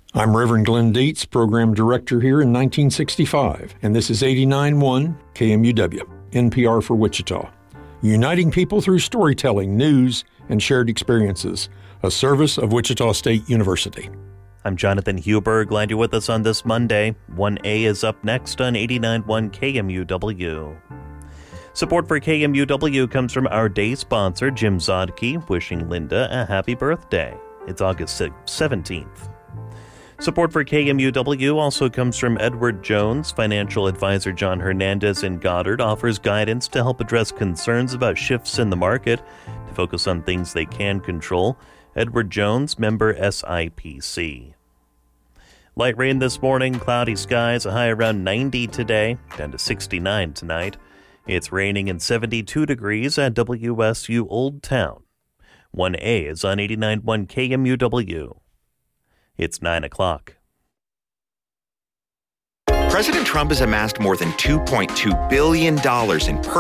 I'm Reverend Glenn Dietz, Program Director here in 1965, and this is 89.1 KMUW, NPR for Wichita. Uniting people through storytelling, news, and shared experiences, a service of Wichita State University. I'm Jonathan Huber. Glad you're with us on this Monday. 1A is up next on 89.1 KMUW. Support for KMUW comes from our day sponsor, Jim Zodke, wishing Linda a happy birthday. It's August 17th. Support for KMUW also comes from Edward Jones. Financial advisor John Hernandez in Goddard offers guidance to help address concerns about shifts in the market to focus on things they can control. Edward Jones, member SIPC. Light rain this morning, cloudy skies, a high around 90 today, down to 69 tonight. It's raining and 72 degrees at WSU Old Town. 1A is on 89.1 KMUW. It's 9 o'clock. President Trump has amassed more than $2.2 billion in